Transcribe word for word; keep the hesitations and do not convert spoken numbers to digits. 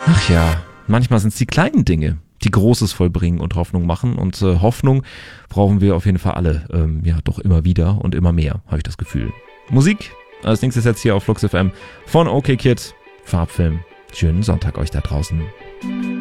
Ach ja, manchmal sind es die kleinen Dinge, die Großes vollbringen und Hoffnung machen. Und äh, Hoffnung brauchen wir auf jeden Fall alle, ähm, ja doch immer wieder und immer mehr, habe ich das Gefühl. Musik, als nächstes jetzt hier auf Flux F M von OK Kid, Farbfilm. Schönen Sonntag euch da draußen.